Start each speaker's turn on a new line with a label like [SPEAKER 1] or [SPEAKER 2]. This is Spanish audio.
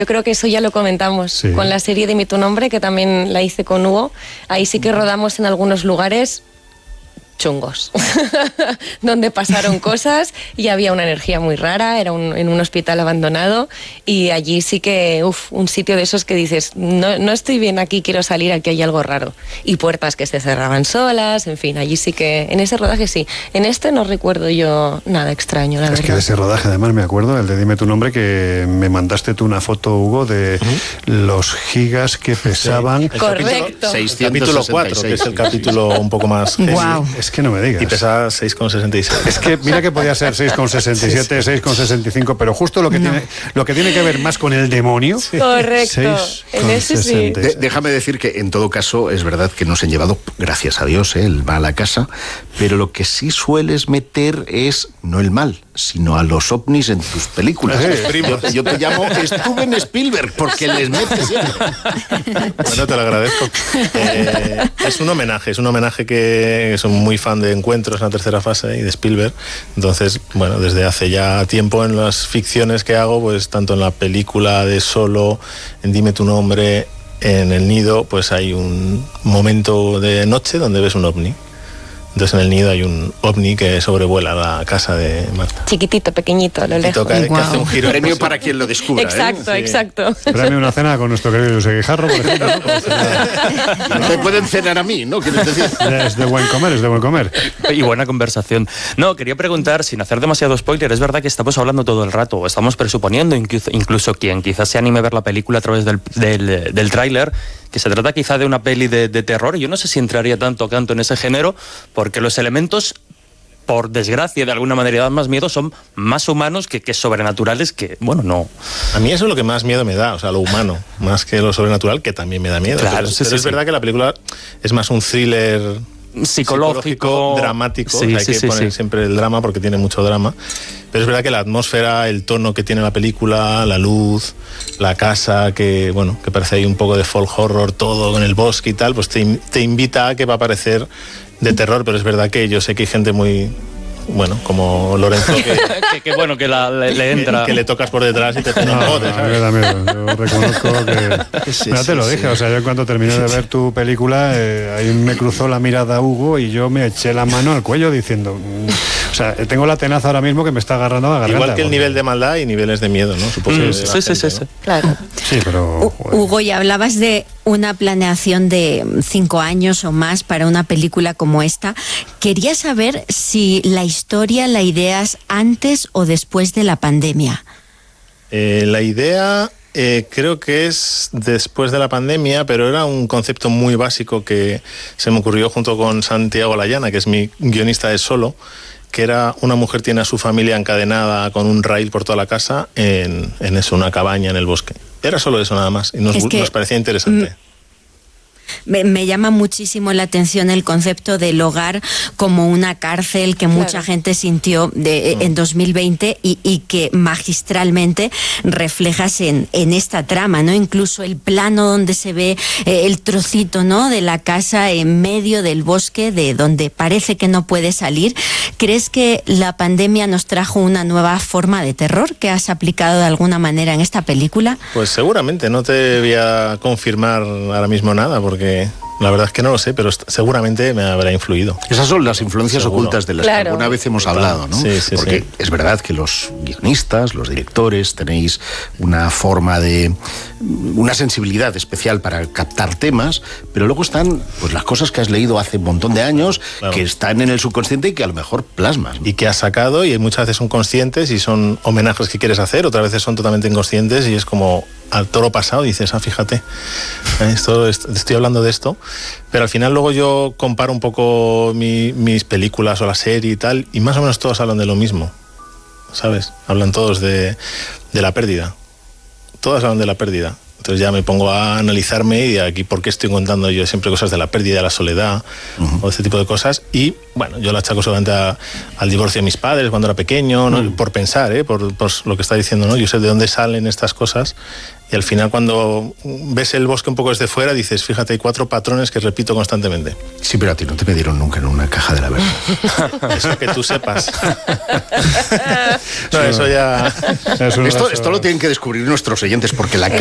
[SPEAKER 1] Yo creo que eso ya lo comentamos con la serie Dime tu nombre, que también la hice con Hugo. Ahí sí que rodamos en algunos lugares chungos, donde pasaron cosas y había una energía muy rara, era en un hospital abandonado, y allí sí que, un sitio de esos que dices, no estoy bien aquí, quiero salir, aquí hay algo raro. Y puertas que se cerraban solas, en fin, allí sí que, en ese rodaje sí. En este no recuerdo yo nada extraño, la verdad.
[SPEAKER 2] Es que de ese rodaje además me acuerdo, el de Dime tu nombre, que me mandaste tú una foto, Hugo, de los gigas que pesaban.
[SPEAKER 1] Correcto.
[SPEAKER 3] Capítulo 4, que es el capítulo un poco más...
[SPEAKER 1] Wow.
[SPEAKER 2] Es que no me digas.
[SPEAKER 3] Y pesaba 6,66.
[SPEAKER 2] Es que mira que podía ser 6,67, 6,65, pero justo lo que tiene que ver más con el demonio.
[SPEAKER 1] Correcto. En ese sí.
[SPEAKER 4] Déjame decir que en todo caso es verdad que nos han llevado, gracias a Dios, el mal a casa, pero lo que sí sueles meter es no el mal, sino a los ovnis en tus películas. Yo te llamo Steven Spielberg porque les metes siempre.
[SPEAKER 3] Bueno, te lo agradezco. Es un homenaje que soy muy fan de Encuentros en la tercera fase y de Spielberg. Entonces, bueno, desde hace ya tiempo en las ficciones que hago, pues tanto en la película de Solo, en Dime tu nombre, en El Nido, pues hay un momento de noche donde ves un ovni. Entonces en El Nido hay un ovni que sobrevuela la casa de Marta.
[SPEAKER 1] Chiquitito, pequeñito, lo lejos.
[SPEAKER 3] Que hace un giro.
[SPEAKER 4] Premio para quien lo descubra.
[SPEAKER 1] Exacto, exacto.
[SPEAKER 2] Premio una cena con nuestro querido José Guijarro, por ejemplo.
[SPEAKER 4] ¿No? Me pueden cenar a mí, ¿no? ¿Quieres decir?
[SPEAKER 2] Es de buen comer.
[SPEAKER 5] Y buena conversación. No, quería preguntar, sin hacer demasiado spoiler, es verdad que estamos hablando todo el rato, o estamos presuponiendo, incluso quien quizás se anime a ver la película a través del tráiler, que se trata quizá de una peli de terror. Yo no sé si entraría tanto en ese género, porque los elementos, por desgracia, de alguna manera dan más miedo, son más humanos que sobrenaturales, que, bueno, no...
[SPEAKER 3] A mí eso es lo que más miedo me da, o sea, lo humano, más que lo sobrenatural, que también me da miedo.
[SPEAKER 5] Claro,
[SPEAKER 3] pero es verdad que la película es más un thriller...
[SPEAKER 5] psicológico,
[SPEAKER 3] dramático, hay que poner siempre el drama porque tiene mucho drama, pero es verdad que la atmósfera, el tono que tiene la película, la luz, la casa, que parece ahí un poco de folk horror, todo en el bosque y tal, pues te invita a que va a parecer de terror, pero es verdad que yo sé que hay gente muy... Bueno, como Lorenzo,
[SPEAKER 5] que le entra.
[SPEAKER 3] Que le tocas por detrás y te pone un bote, ¿sabes?
[SPEAKER 2] Yo reconozco que... Ya te lo dije, o sea, yo en cuanto terminé de ver tu película, ahí me cruzó la mirada Hugo y yo me eché la mano al cuello diciendo... O sea, tengo la tenaza ahora mismo que me está agarrando a la garganta.
[SPEAKER 3] Igual que el nivel de maldad y niveles de miedo, ¿no? Supongo
[SPEAKER 5] Sí.
[SPEAKER 1] Claro.
[SPEAKER 2] Sí, pero...
[SPEAKER 6] Hugo, ya hablabas de una planeación de 5 años o más para una película como esta. Quería saber si la historia la ideas antes o después de la pandemia.
[SPEAKER 3] La idea creo que es después de la pandemia, pero era un concepto muy básico que se me ocurrió junto con Santiago Layana, que es mi guionista de Solo, que era una mujer tiene a su familia encadenada con un rail por toda la casa en eso, una cabaña en el bosque. Era solo eso nada más y nos parecía interesante.
[SPEAKER 6] Me llama muchísimo la atención el concepto del hogar como una cárcel que mucha gente sintió en 2020 y que magistralmente reflejas en esta trama, ¿no? Incluso el plano donde se ve el trocito, ¿no?, de la casa en medio del bosque, de donde parece que no puede salir. ¿Crees que la pandemia nos trajo una nueva forma de terror que has aplicado de alguna manera en esta película?
[SPEAKER 3] Pues seguramente, no te voy a confirmar ahora mismo nada, porque la verdad es que no lo sé, pero seguramente me habrá influido.
[SPEAKER 4] Esas son las influencias ocultas de las que alguna vez hemos hablado, ¿no?
[SPEAKER 3] Sí,
[SPEAKER 4] porque es verdad que los guionistas, los directores, tenéis una forma de... una sensibilidad especial para captar temas, pero luego están pues las cosas que has leído hace un montón de años, que están en el subconsciente y que a lo mejor plasmas, ¿no?
[SPEAKER 3] Y que has sacado, y muchas veces son conscientes y son homenajes que quieres hacer, otras veces son totalmente inconscientes y es como al toro pasado y dices, fíjate, estoy hablando de esto, pero al final luego yo comparo un poco mis películas o la serie y tal, y más o menos todos hablan de lo mismo, ¿sabes? Hablan todos de la pérdida. Todas hablan de la pérdida. Entonces ya me pongo a analizarme y aquí por qué estoy contando yo siempre cosas de la pérdida, de la soledad, o este tipo de cosas. Y bueno, yo la achaco solamente al divorcio de mis padres cuando era pequeño, ¿no? Por pensar, por lo que está diciendo, ¿no? Yo sé de dónde salen estas cosas Y al final cuando ves el bosque un poco desde fuera dices, fíjate, hay 4 patrones que repito constantemente.
[SPEAKER 4] Sí, pero a ti no te metieron nunca en una caja de la verdad.
[SPEAKER 3] Eso que tú sepas. No, eso ya...
[SPEAKER 4] Esto lo tienen que descubrir nuestros oyentes, porque la